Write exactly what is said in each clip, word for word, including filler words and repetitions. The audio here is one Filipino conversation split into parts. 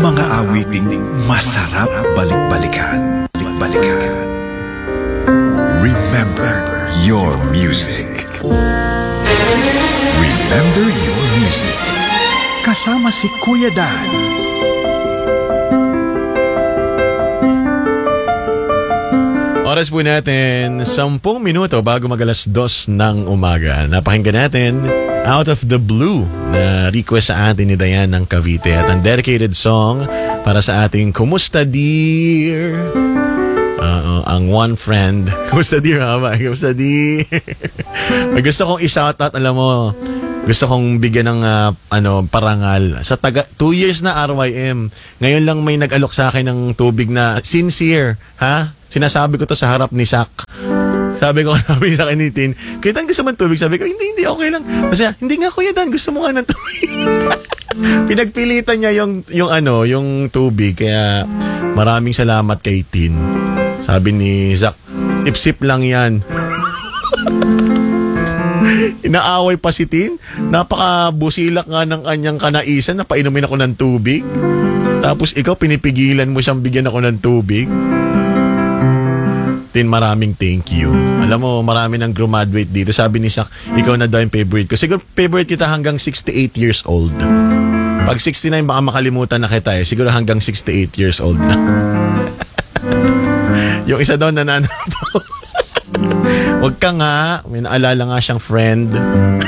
Mga awiting masarap balik-balikan. Balik-balikan. Remember your music. Remember your music. Kasama si Kuya Dan. Oras po natin, sampung minuto bago mag-alas dos ng umaga. Napakinggan natin Out of the Blue na request sa atin ni Diane ng Cavite at ang dedicated song para sa ating Kumusta Dear? Uh, ang one friend. Kumusta dear ha ba? Kumusta dear? Gusto kong i-shoutout, alam mo, gusto kong bigyan ng uh, ano, parangal. Sa taga, two years na R Y M. Ngayon lang may nag-alok sa akin ng tubig na sincere. Ha? Sinasabi ko to sa harap ni Sak. Sabi ko, sabi sa akin ni Tin, Kuya Dan, gusto mo ng tubig? Sabi ko, hindi, hindi, okay lang. Kasi, hindi nga Kuya Dan, gusto mo nga ng tubig. Pinagpilitan niya yung, yung ano, yung tubig. Kaya maraming salamat kay Tin. Sabi ni Zak, sip-sip lang yan. Inaaway pa si Tin. Napaka-busilak nga ng kanyang kanaisan na painumin ako ng tubig. Tapos ikaw, pinipigilan mo siyang bigyan ako ng tubig. Tin, maraming thank you. Alam mo, marami nang graduate dito. Sabi ni Sak, ikaw na daw yung favorite ko. Siguro favorite kita hanggang sixty-eight years old. Pag sixty-nine, baka makalimutan na kita eh. Siguro hanggang sixty-eight years old na. Yung isa daw nananapo. Huwag ka nga. May naalala nga siyang friend.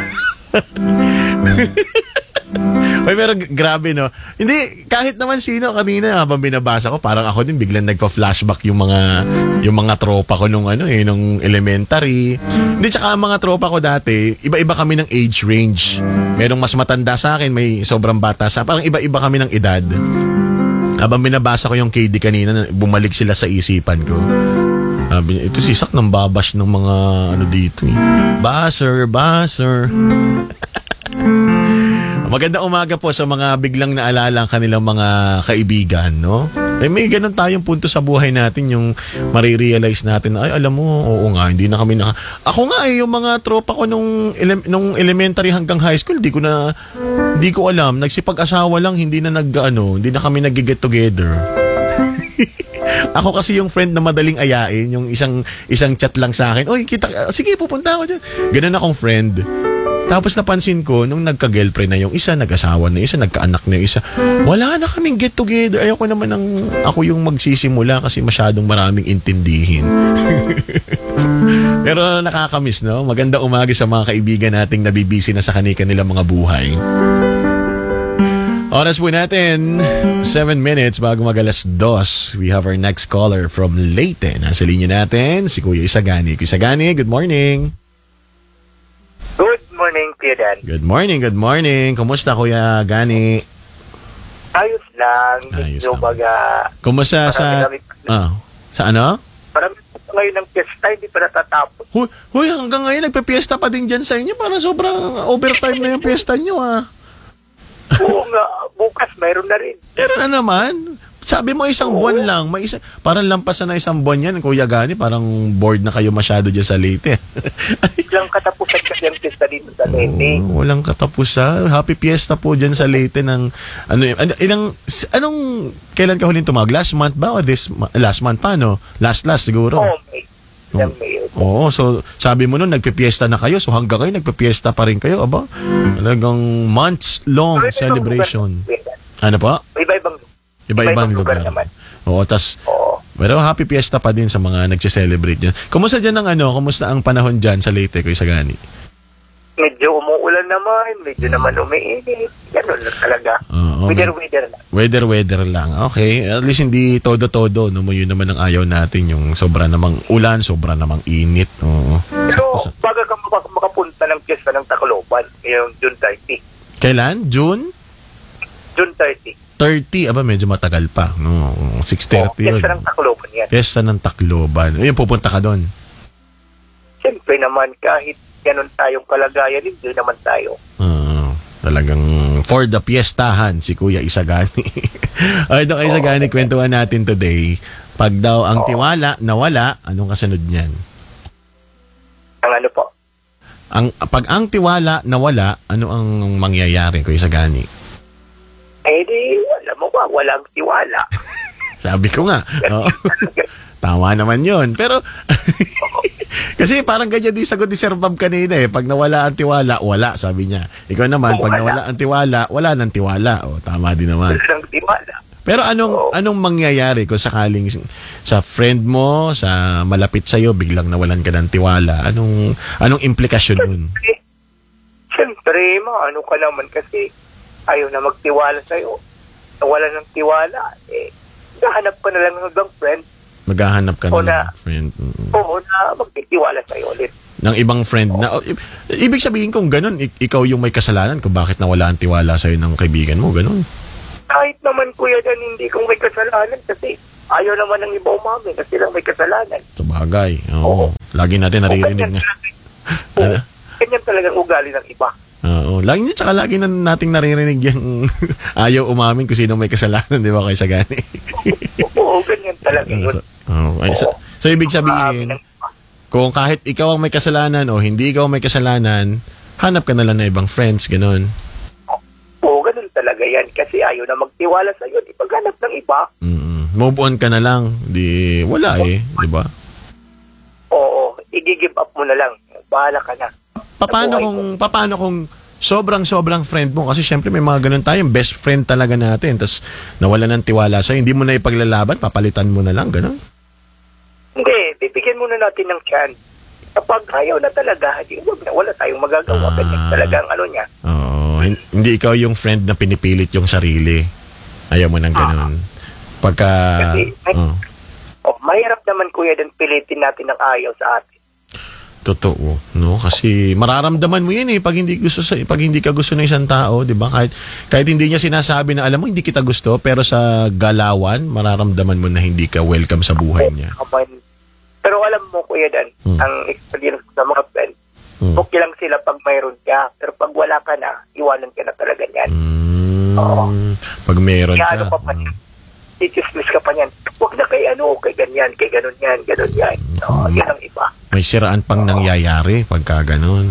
Ay, pero grabe, no? Hindi, kahit naman sino kanina habang binabasa ko, parang ako din biglang nagpa-flashback yung mga yung mga tropa ko nung ano eh, nung elementary. Hindi, tsaka ang mga tropa ko dati, iba-iba kami ng age range. Merong mas matanda sa akin, may sobrang bata sa, parang iba-iba kami ng edad. Habang binabasa ko yung K D kanina, bumalik sila sa isipan ko. Sabi, ito si Sak nang babash ng mga ano dito eh. Baser, baser. Magandang umaga po sa mga biglang naalala ang kanilang mga kaibigan, no? Eh, may ganun tayong punto sa buhay natin, yung marirealize natin na, ay, alam mo, oo nga, hindi na kami na... Ako nga eh, yung mga tropa ko nung, ele- nung elementary hanggang high school, di ko na, di ko alam. Nagsipag-asawa lang, hindi na nag, ano, hindi na kami nag-get together. Ako kasi yung friend na madaling ayain, yung isang isang chat lang sa akin, oy, kita, sige, pupunta ako dyan. Ganun akong friend. Tapos napansin ko, nung nagka-girlfriend na yung isa, nag-asawa na yung isa, nagka-anak na yung isa, wala na kaming get together. Ayoko naman ng ako yung magsisimula kasi masyadong maraming intindihin. Pero nakakamiss, no? Maganda umaga sa mga kaibigan nating nabibisi na sa kanika nilang mga buhay. Oras po natin, seven minutes bago mag-alas dos. We have our next caller from Leyte. Nasa linya natin, si Kuya Isagani. Kuya Isagani, good morning. Good morning, Kuya Dan. Good morning, good morning. Kumusta, Kuya Gani? Ayos lang. Ayos Medyo lang. baga... Kumusta sa... Ah, sa ano? Parang ngayon ng pesta, hindi pa natatapos. Huy, huy, hanggang ngayon nagpe-fiesta pa din dyan sa inyo. Parang sobrang overtime na yung fiesta nyo, ah. Oo nga, bukas mayroon na rin. Pero na naman, sabi mo isang Oo. buwan lang. May isa, parang lampasan na isang buwan yan, Kuya Gani. Parang bored na kayo masyado dyan sa Leyte. Ilang katapusan kasi ang pesta dito sa Leyte. Oh, walang katapusan. Happy fiesta po dyan sa Leyte ng... Ano, ano, ilang, anong... Kailan ka huling tumawag? Last month ba? O this... Last month pa, no? Last, last siguro. Oo, may. Ilang may. Oo, so sabi mo nun, nagpipiesta na kayo. So hanggang ngayon, nagpipiesta pa rin kayo. Aba, talagang months-long Iba-ibang celebration. lugar, Kuya Dan. Ano pa? Iba-ibang, Iba-ibang lugar. naman. Oo, tas... Oo. Pero happy fiesta pa din sa mga nagse-celebrate dyan. Kumusta dyan ang ano? Kumusta ang panahon dyan sa Leyte, Kuya Isagani? Medyo umuulan naman, medyo naman umiinit. Ganun lang talaga. Oo, Weather-weather lang. Weather-weather lang. Okay. At least hindi todo-todo. No? Yun naman ang ayaw natin. Yung sobra namang ulan, sobra namang init. Oo. Pero Sakto sa- baga ka mak- makapunta ng piyesta ng Tacloban, ngayong June thirty. Kailan? June? June thirty. thirty. Aba, medyo matagal pa. No? six thirty Oh, yun. piyesta ng Tacloban yan. Fiesta ng Tacloban. Ayun, pupunta ka doon. Siyempre naman, kahit ganun tayong kalagayan, hindi naman tayo. Uh, talagang for the piestahan si Kuya Isagani. Ay, Kuya Isagani, kwentuhan natin today. Pag daw ang tiwala nawala, anong kasunod niyan? Ang ano po? Ang pag ang tiwala nawala, ano ang mangyayari, Kuya Isagani? Eh di, wala mo ba, walang tiwala. Sabi ko nga. Oo. Tama naman yun. Pero, kasi parang ganyan din sagot ni Sir Bob kanina eh. Pag nawala ang tiwala, wala, sabi niya. Ikaw naman, pag Wala. nawala ang tiwala, wala nang tiwala. O, tama din naman. Walang tiwala. Pero anong anong mangyayari kung sakaling sa friend mo, sa malapit sa'yo, biglang nawalan ka ng tiwala? Anong anong implikasyon nun? Eh, Siyempre, maano ka naman kasi ayaw na magtiwala sa'yo. Nawala ng tiwala, eh, nahanap ka na lang ng ibang friend. Maghahanap ka O na na- ng friend. Mm. Oo, na magtitiwala sa'yo ulit. Ng ibang friend na... oh, i- ibig sabihin kung ganun, ik- ikaw yung may kasalanan kung bakit nawala ang tiwala sa'yo ng kaibigan mo, ganun. Kahit naman, Kuya Dan, hindi kong may kasalanan kasi ayaw naman ng iba umamin na silang may kasalanan. Sa bagay. Oo. Oo. Lagi natin naririnig ganyan nga. talaga- Oo, Ano? ganyan talagang ugali ng iba. Oo. Lagi niya, tsaka lagi na nating naririnig yung ayaw umamin kung sino may kasalanan, di ba, kay Sagani? Oo, ganyan talaga yun. so, oh, ay, so, so, ibig Umamin sabihin, ng iba. kung kahit ikaw ang may kasalanan o hindi ikaw ang may kasalanan, hanap ka na lang ng ibang friends, ganun. Oo, ganun talaga yan. Kasi ayaw na magtiwala sa'yo. Di paghanap ng iba, Mm-mm. Move on ka na lang. Di, wala eh, di ba? oo, i-give up mo na lang. Bahala ka na. Paano Nabuhay kung paano kung sobrang sobrang friend mo kasi syempre may mga ganun tayong best friend talaga natin tas nawala ng tiwala sa hindi mo na ipaglalaban, papalitan mo na lang ganun. Hindi, bibigyan muna natin ng chance. Kapag ayaw na talaga, di, wag na, wala tayong magagawa. Ah. Ganyan talaga ang ano niya. Oo, hin- hindi ikaw yung friend na pinipilit yung sarili. Ayaw mo nang ganun. Pagka Kasi, oh, Oh, mahirap naman, Kuya, din pilitin natin ng ayaw sa atin. totoo, no? Kasi mararamdaman mo 'yan eh pag hindi gusto sa pag hindi ka gusto ng isang tao, 'di ba? Kahit kahit hindi niya sinasabi na alam mo hindi kita gusto, pero sa galawan mararamdaman mo na hindi ka welcome sa buhay niya. Kapan- Pero alam mo, Kuya Dan, Hmm. ang experience ko sa mga friends, Hmm. okay lang sila pag mayroon ka. Pero pag wala ka na, iwanan ka na talaga niyan. Mm, Oo. Pag meron Kaya ano ka. pa pa mm. niyan? Tichismis ka pa niyan. Huwag na kay ano, kay ganyan, kay ganun yan, ganun yan. Oo, Hmm. yan ang iba. May siraan pang nangyayari pagka ganun.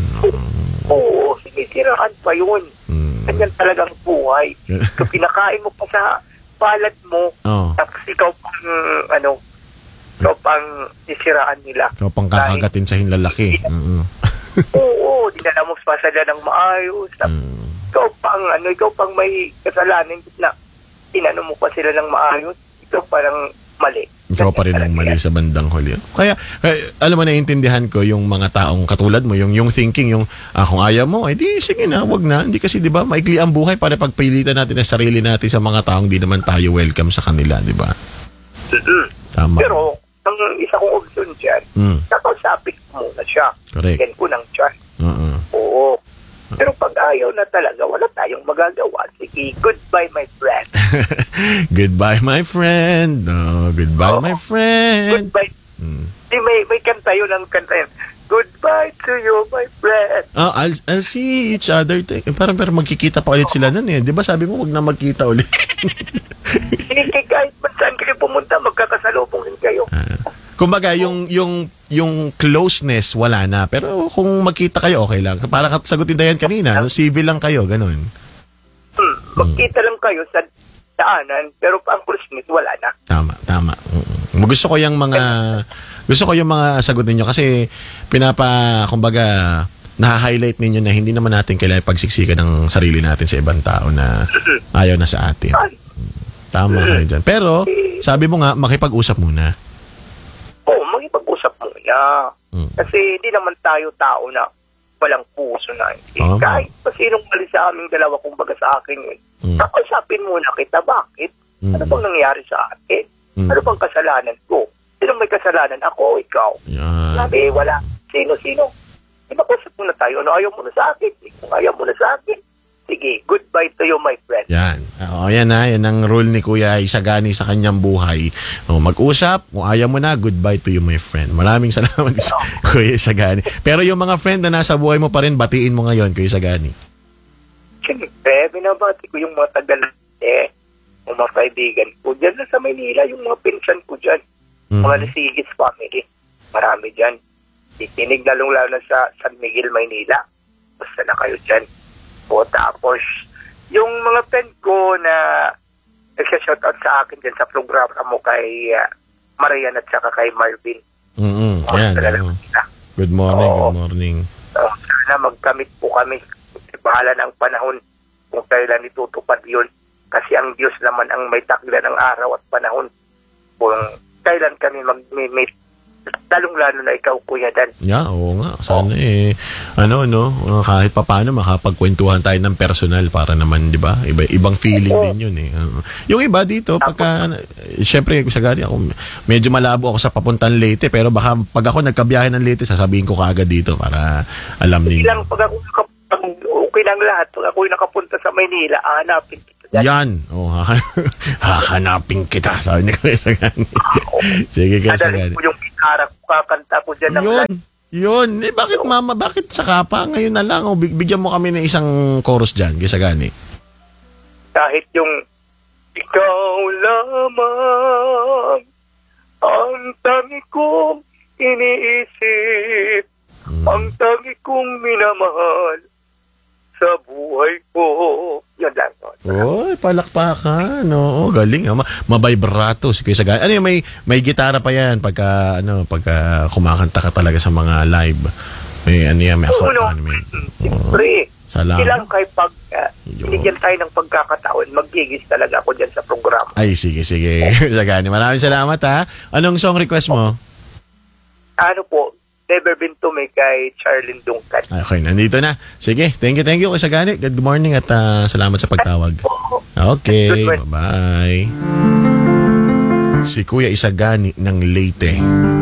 Oo, sinisiraan pa yun. Mm. Ganyan talagang buhay. Kung pinakain mo pa sa palad mo, Oh, tapos ikaw pang, ano, ikaw pang sisiraan nila. ikaw pang kakagatin sa hinlalaki. Mm. Oo, dinala mo pa sila ng maayos. Tapos Mm. ikaw pang, ano, ikaw pang may kasalanan na inano mo pa sila ng maayos. Ikaw parang mali. Ikaw pa rin Ganyan ang talaga mali yan. sa bandang huli. Kaya, kaya alam mo, naiintindihan ko yung mga taong katulad mo, yung yung thinking, yung ah, kung ayaw mo, eh di sige na, wag na. Hindi kasi, di ba, maikli ang buhay para pagpilitan natin ang sarili natin sa mga taong di naman tayo welcome sa kanila, di ba? Mm-mm. Tama. Pero, ang isa kong option dyan, Mm, nakausapin ko muna siya. correct. Yan ko ng chance. Oo. Oo. Pero pag ayaw na talaga, wala tayong magagawa. Sige, goodbye, my friend. Goodbye, my friend. Oh, goodbye, Oo. my friend. Goodbye. Mm. Di, may, may kanta yun ang kanta yun. Goodbye to you, my friend. Oh, I'll, I'll see each other. Te- parang, parang magkikita pa ulit sila nun eh. Di ba sabi mo, wag na magkita ulit? Hindi kahit man saan kayo pumunta, magkakasalubong din kayo. Kumbaga, yung, yung, yung closeness, wala na. Pero kung magkita kayo, okay lang. Para sagutin Dayan kanina, no? Civil lang kayo, ganun. Hmm, magkita lang kayo sa daanan, pero ang closeness, wala na. Tama, tama. Mm. Gusto ko yung mga, gusto ko yung mga sagot ninyo kasi pinapa, kumbaga, na-highlight ninyo na hindi naman natin kailangan pagsiksikan ng sarili natin sa ibang tao na ayaw na sa atin. Ay, Tama kayo dyan. Pero, sabi mo nga, makipag-usap muna. oo, magipag-usap muna. Mm. Kasi hindi naman tayo tao na walang puso na. Eh, Oo. kahit pa sinong mali sa aming dalawa, kumbaga sa akin yun. Mm. Kakausapin muna kita, bakit? Mm. Ano bang nangyari sa akin? Mm. Ano bang kasalanan ko? Sinong may kasalanan? Ako o ikaw? Yan. Sabi, wala. Sino-sino? Di ba kusap muna tayo? Ano ayaw mo na sa akin? Kung ayaw mo na sa akin, sige, goodbye to you, my friend. Yan. Oo, yan na. Yan ang rule ni Kuya Isagani sa kanyang buhay. O, mag-usap. Kung ayaw mo na, goodbye to you, my friend. Maraming salamat, Kuya Isagani. Pero yung mga friend na nasa buhay mo pa rin, batiin mo ngayon, Kuya Isagani. Siyempre, binabati ko yung mga tagal eh, yung mga kaibigan ko. Diyan na sa Maynila, yung mga pinsan ko dyan. Mhm. Mga Nasigis family. Marami dyan. Titinig lalong lalo na sa San Miguel, Maynila. Basta na kayo dyan. O tapos, yung mga friend ko na nagsha-shoutout sa akin dyan sa programa mo kay uh, Marian at saka kay Marvin. Mm-mm. Oh, Yan. talaga oh. sila. Good morning, Oo. good morning. So, sana magkamit po kami. Bahala ng panahon kung kailan itutupad yun. Kasi ang Diyos naman ang may takda ng araw at panahon. Kung kailan kami mag-meet. Lalong-lalo na ikaw, Kuya Dan. Yeah, oo nga. Sana eh, ano, no, kahit papaano makapagkwentuhan tayo ng personal para naman, di ba? Iba, ibang feeling Oo. din yun eh. Uh, yung iba dito, pagka, syempre, sa gani ako, medyo malabo ako sa papuntang Leyte, pero baka pag ako nagkabiyahe ng Leyte, sasabihin ko kaagad dito para alam ninyo. Ilang pag ako nakap- okay lang lahat, pag ako'y nakapunta sa Maynila, hanapin kita. Dan. Yan. Oh, hahanapin kita. Sabi ni Kuya Sagani. Sige, Kuya Adalhin Sagani. ko yung gitara ko, kakanta ko dyan ng Yun. live. Yun. Eh, bakit mama, bakit sa kapa? Ngayon na lang. Oh, big- bigyan mo kami ng isang chorus dyan, Kuya Sagani. Kahit yung ikaw lamang ang tangi kong iniisip, Hmm. ang tangi kong minamahal sa buhay ko. Yun lang. Oy, palakpakan. Oo, galing. Ah. Ma- mabibrato si Kuya Sagani. Ano yung may, may gitara pa yan pagka, ano, pagka kumakanta ka talaga sa mga live. May, ano yan, may Oo, ako. no. Ano, may, Siyempre, salamat. ilang kay pag uh, Yun. binigyan tayo ng pagkakataon, magigis talaga ako dyan sa programa. Ay, sige, sige. Kuya Sagani, maraming salamat ha. Anong song request mo? Ano po, Never Been to Me kay Charlene Duncan. Ay, okay, nandito na. Sige, thank you, thank you Kuya Sagani. Good morning at ah, salamat sa pagtawag. Okay, Good morning. bye-bye. Si Kuya Isagani ng Leyte.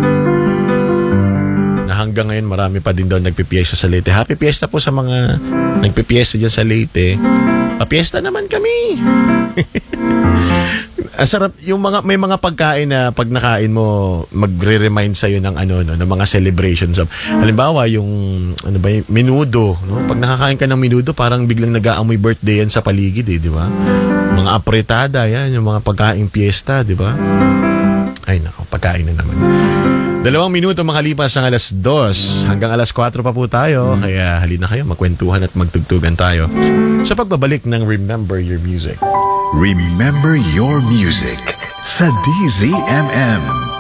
Na hanggang ngayon marami pa din daw nagpipiesta sa Leyte. Happy Fiesta po sa mga nagpipiesta dyan sa Leyte. Papiesta naman kami. Ang sarap, yung mga, may mga pagkain na pag nakain mo, magre-remind sa'yo ng ano, no, ng mga celebrations of, halimbawa, yung, ano ba, yung menudo, no? Pag nakakain ka ng menudo, parang biglang nag-aamoy birthday yan sa paligid, eh, di ba? Mga apretada, yan, yung mga pagkaing piyesta, di ba? Ay, nako, pagkain na naman. Dalawang minuto makalipas ng alas dos. Hanggang alas kwatro pa po tayo. Kaya halina kayo, magkwentuhan at magtugtugan tayo sa pagbabalik ng Remember Your Music. Remember your music sa D Z M M.